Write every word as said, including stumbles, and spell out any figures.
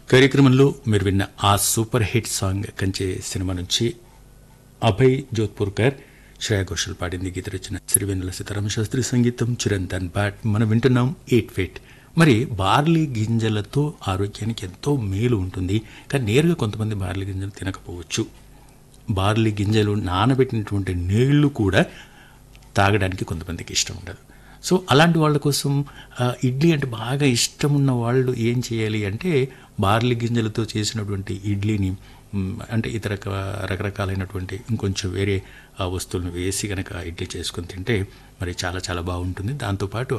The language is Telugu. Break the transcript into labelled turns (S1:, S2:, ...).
S1: కార్యక్రమంలో మీరు విన్న ఆ సూపర్ హిట్ సాంగ్ కంచే సినిమా నుంచి అభయ్ జోధ్పూర్కర్ శ్రేయా ఘోషల్ పాడింది. గీత రచన సిరివెన్నెల సీతారామ శాస్త్రి, సంగీతం చిరంతన్ భట్. మనం వింటున్నాం ఎయిట్ ఫిట్. మరి బార్లీ గింజలతో ఆరోగ్యానికి ఎంతో మేలు ఉంటుంది, కానీ నేరుగా కొంతమంది బార్లీ గింజలు తినకపోవచ్చు. బార్లీ గింజలు నానబెట్టినటువంటి నీళ్లు కూడా తాగడానికి కొంతమందికి ఇష్టం ఉండదు. సో అలాంటి వాళ్ళ కోసం ఇడ్లీ అంటే బాగా ఇష్టం ఉన్న వాళ్ళు ఏం చేయాలి అంటే బార్లీ గింజలతో చేసినటువంటి ఇడ్లీని అంటే ఇతర రకరకాలైనటువంటి ఇంకొంచెం వేరే వస్తువులను వేసి కనుక ఇడ్లీ చేసుకొని తింటే మరి చాలా చాలా బాగుంటుంది. దాంతోపాటు